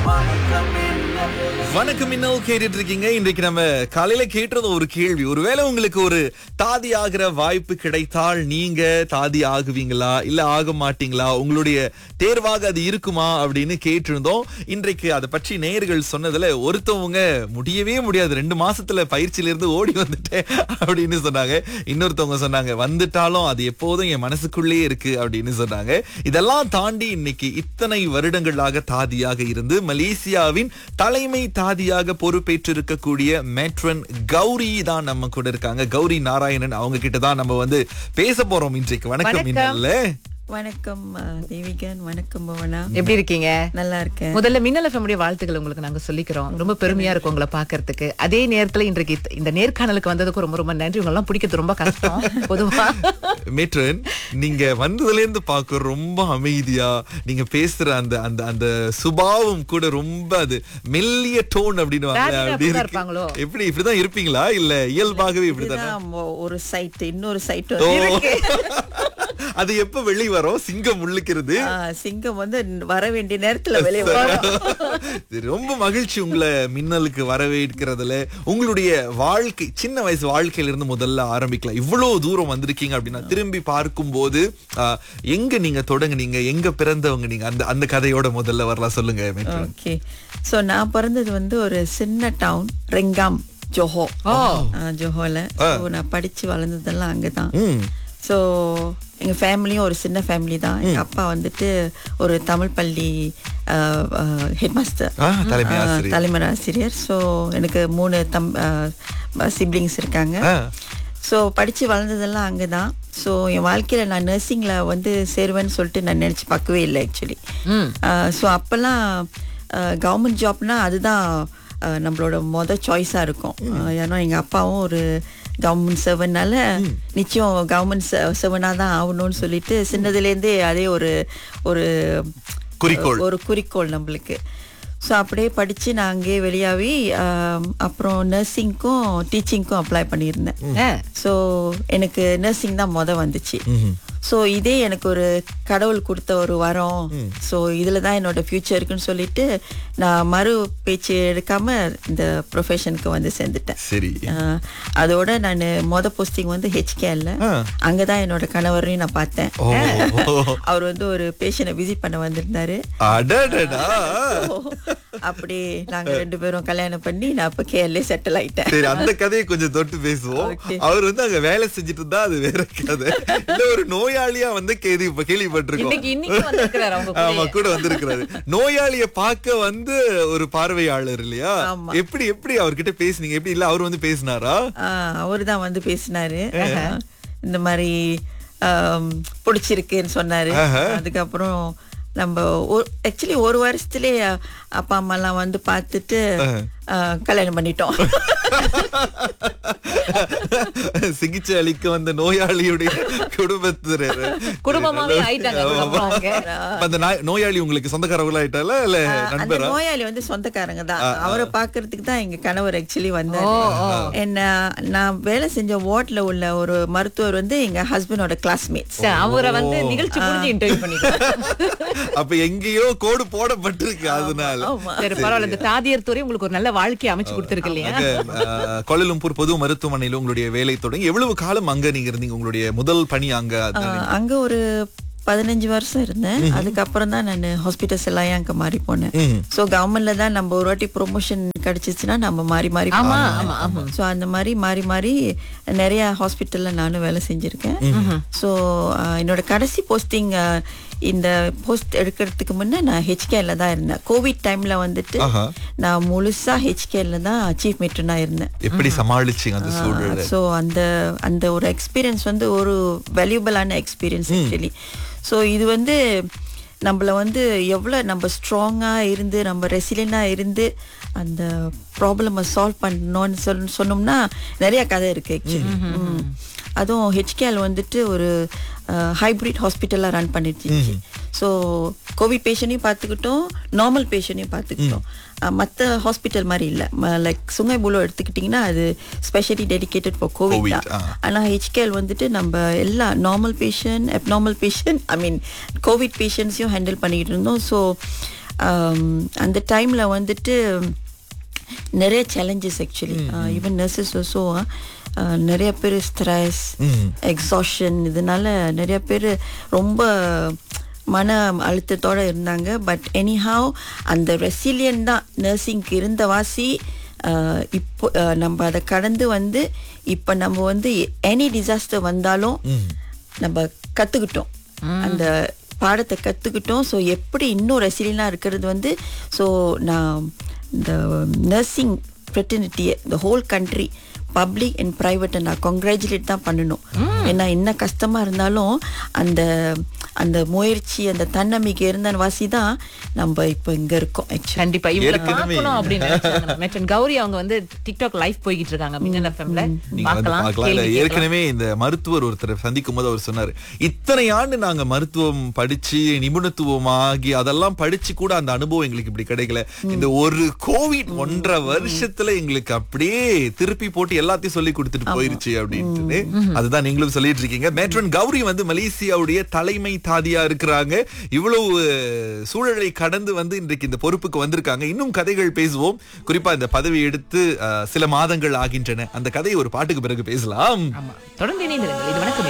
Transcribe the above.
வணக்கம் மின்னல் கேட்டுட்டு இருக்கீங்க. இன்றைக்கு நம்ம காலையில கேட்டது ஒரு கேள்வி. ஒருவேளை உங்களுக்கு ஒரு தாதி ஆகிற வாய்ப்பு கிடைத்தால் நீங்க தாதி ஆகுவீங்களா இல்ல ஆக மாட்டீங்களா, உங்களுடைய தேர்வாக அது இருக்குமா அப்படின்னு கேட்டிருந்தோம். இன்றைக்கு அதை பற்றி நேயர்கள் சொன்னதுல ஒருத்தவங்க முடியவே முடியாது, 2 மாசத்துல பயிற்சியில இருந்து ஓடி வந்துட்டேன் அப்படின்னு சொன்னாங்க. இன்னொருத்தவங்க சொன்னாங்க வந்துட்டாலும் அது எப்போதும் என் மனசுக்குள்ளே இருக்கு அப்படின்னு சொன்னாங்க. இதெல்லாம் தாண்டி இன்னைக்கு இத்தனை வருடங்களாக தாதியாக இருந்து மலேசியாவின் தலைமை தாதியாக பொறுப்பேற்றிருக்கக்கூடிய மேட்ரன் கௌரி தான் நம்ம கூட இருக்காங்க. கௌரி நாராயணன், அவங்க கிட்ட தான் நம்ம வந்து பேச போறோம் இன்றைக்கு. வணக்கம் மின்னல்ல. வணக்கம் தேவிகன். வணக்கம் பவனா. எப்படி இருக்கீங்க? நல்லா இருக்கேன். முதல்ல மின்னல் FM உடைய வாழ்த்துக்கள் உங்களுக்கு நாங்க சொல்லிக்கிறோம். ரொம்ப பெருமையா இருக்கும் உங்களை பாக்குறதுக்கு. அதே நேரத்துல இன்றைக்கு இந்த நேர்காணலுக்கு வந்ததுக்கு ரொம்ப ரொம்ப நன்றி. உங்க எல்லாம் பிடிக்கிறது ரொம்ப கஷ்டம் பொதுவா. மேட்ரன், நீங்க வந்ததுல இருந்து பாக்க ரொம்ப அமைதியா நீங்க பேசுற அந்த அந்த அந்த சுபாவம் கூட ரொம்ப அது மெல்லிய டோன் அப்படின்னு இருப்பாங்களோ? எப்படி இப்படிதான் இருப்பீங்களா இல்ல இயல்பாகவே இப்படிதான்? ஒரு சைட் இன்னொரு சைட் அது எப்ப வெளி வரும்? சிங்கம் முள்ளிக்கிறது. சிங்கம் வந்து வர வேண்டிய நேரத்துல வெளியே வரும். ரொம்ப மகிழ்ச்சி உங்களை மின்னலுக்கு வரவேற்கிறதுல. உங்களுடைய வாழ்க்கை, சின்ன வயசு வாழ்க்கையில இருந்து முதல்ல ஆரம்பிக்கலாம். இவ்வளவு தூரம் வந்திருக்கீங்க அப்படின்னா திரும்பி பார்க்கும் போது எங்க நீங்க தொடங்குனீங்க, எங்க பிறந்தவங்க நீங்க, அந்த அந்த கதையோட முதல்ல வரலாம் சொல்லுங்க. ஓகே, சோ நான் பிறந்தது வந்து ஒரு சின்ன டவுன் ரெங்காம், ஜோஹோ. ஜோஹோல நான் படிச்சு வளர்ந்ததெல்லாம் அங்கதான். ஸோ எங்கள் ஃபேமிலியும் ஒரு சின்ன ஃபேமிலி தான். எங்கள் அப்பா வந்துட்டு ஒரு தமிழ் பள்ளி ஹெட் மாஸ்டர், தலைமை ஆசிரியர். ஸோ எனக்கு 3 சிப்ளிங்ஸ் இருக்காங்க. ஸோ படித்து வளர்ந்ததெல்லாம் அங்கே தான். ஸோ என் வாழ்க்கையில் நான் நர்சிங்கில் வந்து சேருவேன்னு சொல்லிட்டு நான் நினச்சி பார்க்கவே இல்லை ஆக்சுவலி. ஸோ அப்போல்லாம் கவர்மெண்ட் ஜாப்னா அதுதான் நம்மளோட சாய்ஸாக இருக்கும். ஏன்னா எங்கள் அப்பாவும் ஒரு கவர்மெண்ட் சர்வனால நிச்சயம் கவர்மெண்ட் சர்வனா தான் ஆகணும்னு சொல்லிட்டு சின்னதுலேருந்தே அதே ஒரு குறிக்கோள் நம்மளுக்கு. ஸோ அப்படியே படித்து நான் அங்கேயே வெளியாகி அப்புறம் நர்சிங்க்கும் டீச்சிங்க்கும் அப்ளை பண்ணியிருந்தேன். ஸோ எனக்கு நர்சிங் தான் வந்துச்சு. ஸோ இதே எனக்கு ஒரு கடவுள் கொடுத்த ஒரு வரம். ஸோ இதில் தான் என்னோட ஃபியூச்சர் இருக்குன்னு சொல்லிட்டு நான் மறு பேச்சு எடுக்காம இந்த ப்ரொஃபஷனுக்கு வந்து சேர்ந்துட்டேன். சரி, அதோட நான் போஸ்டிங் வந்து HKL. அங்கதான் என்னோட கணவரையும் நான் பார்த்தேன். அவர் வந்து ஒரு பேஷண்ட்டை விசிட் பண்ண வந்திருந்தாரு. அப்படி நாங்க 2 பேரும் கல்யாணம் பண்ணி நான் இப்ப KL செட்டில் ஆயிட்டேன். சரி, அந்த கதையை கொஞ்சம் தொட்டு பேசுவோம். அவர் வந்து அங்க வேலை செஞ்சுட்டு இருந்தா அது வேற கதை. இல்ல ஒரு நோயாளியா வந்து கேள்விப்பட்டிருக்கோம். ஆமா, கூட வந்திருக்கிறாரு. நோயாளிய பார்க்க வந்து ஒரு பார்வையாளர் இல்லையா? எப்படி அவர்கிட்ட பேசுனீங்க? எப்படி இல்ல அவர் வந்து பேசினாரா? அவரு தான் வந்து பேசினாரு. இந்த மாதிரி பிடிச்சிருக்குன்னு சொன்னாரு. அதுக்கப்புறம் நம்ம ஆக்சுவலி 1 வருஷத்துலயே அப்பா அம்மா எல்லாம் வந்து பார்த்துட்டு கல்யாணம் பண்ணிட்டோம். சிகிச்சை அளிக்க வந்த நோயாளியுடைய குடும்பமாவே ஆயிட்டாங்க. அந்த நோயாளி உங்களுக்கு சொந்தக்காரங்களா ஆயிட்டால இல்ல நண்பரா? நோயாளி வந்து சொந்தக்காரங்க தான். அவரை பாக்குறதுக்கு தான் எங்க கணவர் ஆக்சுவலி வந்தாரு. என்ன நான் வேலை செஞ்ச வார்ட்ல உள்ள ஒரு மருத்துவர் வந்து எங்க ஹஸ்பண்டோட கிளாஸ்மேட்ஸ். அவரை வந்து நிகழ்ச்சி முடிஞ்சு இன்டர்வியூ பண்ணிட்டாங்க. அப்ப எங்கேயோ கோடு போடப்பட்டிருக்கு. அதனால சரி, பரவாயில்ல. இந்த தாதியர் துறை உங்களுக்கு ஒரு நல்ல வாழ்க்கையை அமைச்சு கொடுத்திருக்கு இல்லையா? கோலாலம்பூர் பொது மருத்துவமனையில உங்களுடைய வேலை தொடங்கி எவ்வளவு காலம் அங்க நீங்க இருந்தீங்க? உங்களுடைய முதல் பணி அங்க ஒரு 15 வருஷம் இருந்தேன். அதுக்கப்புறம் தான் நான் ஹாஸ்பிட்டல்ஸ் எல்லாம் அங்க மாறி போனேன். சோ கவர்மெண்ட்ல தான் நம்ம ஒரு வாட்டி ப்ரொமோஷன் கிடைச்சிச்சுன்னா நம்ம மாறி சோ அந்த மாதிரி மாறி நிறைய ஹாஸ்பிட்டல்ல நானும் வேலை செஞ்சிருக்கேன். சோ என்னோட கடைசி போஸ்டிங் இந்த போஸ்ட் எடுக்கிறதுக்கு முன்ன நான் HKL தான் இருந்தேன். கோவிட் டைம்ல வந்துட்டு நான் முழுசா HKL தான் சீஃப் மேட்ரனா இருந்தேன். எப்படி சமாளிச்சீங்க அந்த சூழலை? சோ அந்த ஒரு எக்ஸ்பீரியன்ஸ் வந்து ஒரு வேல்யூபிளான எக்ஸ்பீரியன்ஸ் ஆக்சுவலி. ஸோ இது வந்து நம்மள வந்து எவ்வளோ நம்ம ஸ்ட்ராங்காக இருந்து நம்ம ரெசிலியண்டாக இருந்து அந்த ப்ராப்ளமை சால்வ் பண்ணணும்னு சொன்னோம்னா நிறைய கதை இருக்குது ஆக்சுவலி. அதுவும் HKL வந்துட்டு ஒரு ஹைப்ரிட் ஹாஸ்பிட்டலாக ரன் பண்ணிடுச்சு. ஸோ கோவிட் பேஷண்ட்டையும் பார்த்துக்கிட்டோம், நார்மல் பேஷண்ட்டையும் பார்த்துக்கிட்டோம். மற்ற ஹாஸ்பிட்டல் மாதிரி இல்லை. லைக் சுங்கை புலோ எடுத்துக்கிட்டிங்கன்னா அது ஸ்பெஷலி டெடிகேட்டட் ஃபார் கோவிட் தான். ஆனால் HKL வந்துட்டு நம்ம எல்லா normal patient, abnormal patient, Covid பேஷண்ட்ஸையும் handle பண்ணிக்கிட்டு இருந்தோம். ஸோ அந்த டைம்ல வந்துட்டு நிறைய challenges actually even nurses Osho நிறைய பேர் ஸ்ட்ரெஸ் எக்ஸாஷன் இதனால நிறைய பேர் ரொம்ப மன அழுத்தத்தோட இருந்தாங்க. பட் எனிஹாவ் அந்த ரெசிலியன் தான் நர்சிங்க்கு இருந்த வாசி. இப்போ நம்ம அதை கடந்து வந்து இப்போ நம்ம வந்து எனி டிசாஸ்டர் வந்தாலும் நம்ம கற்றுக்கிட்டோம், அந்த பாடத்தை கற்றுக்கிட்டோம். ஸோ எப்படி இன்னும் ரெசிலியனாக இருக்கிறது வந்து, ஸோ நான் இந்த நர்சிங் ஃப்ரெட்டர்னிட்டியை இந்த ஹோல் கண்ட்ரி பப்ளிக் அண்ட் ப்ரைவேட்டை நான் கங்க்ராச்சுலேட் தான் பண்ணணும். ஏன்னா என்ன கஷ்டமாக இருந்தாலும் அந்த அந்த முயற்சி அந்த தன்னம்பிக்கை இருந்த வாசி தான் நம்ம இப்போ இங்கே இருக்கோம். கண்டிப்பா இவங்களை பார்க்கணும் அப்படின்னு நினைச்சாங்க. மேட்டன் கௌரி அவங்க வந்து டிக்டாக் லைவ் போய்கிட்டு இருக்காங்க மின்னல் எஃப்எம்ல. பார்க்கலாம். ஏற்கனவே இந்த மருத்துவர் ஒருத்தர் சந்திக்கும் போது அவர் சொன்னாரு, இத்தனை ஆண்டு நாங்க மருத்துவம் படிச்சு நிபுணத்துவமாகி அதெல்லாம் படிச்சு கூட அந்த அனுபவம் எங்களுக்கு இப்படி கிடைக்கல. இந்த ஒரு கோவிட் 1.5 வருஷத்துல எங்களுக்கு அப்படியே திருப்பி போட்டு எல்லாத்தையும் சொல்லி கொடுத்துட்டு போயிருச்சு அப்படின்னு. அதுதான் நீங்களும் சொல்லிட்டு இருக்கீங்க. மேட்ரன் கௌரி வந்து மலேசியாவுடைய தலைமை தாதியா இருக்கிறாங்க. இவ்வளவு சூழலை கடந்து வந்து இன்றைக்கு இந்த பொறுப்புக்கு வந்திருக்காங்க. இன்னும் கதைகள் பேசுவோம். குறிப்பா இந்த பதவி எடுத்து சில மாதங்கள் ஆகின்றன. அந்த கதையை ஒரு பாட்டுக்கு பிறகு பேசலாம். தொடர்ந்து இணைந்திருங்கள். இது வணக்கம்.